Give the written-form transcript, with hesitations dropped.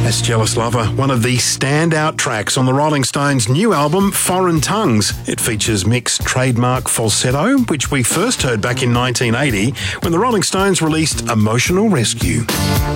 That's Jealous Lover, one of the standout tracks on the Rolling Stones' new album, Foreign Tongues. It features Mick's trademark falsetto, which we first heard back in 1980 when the Rolling Stones released Emotional Rescue.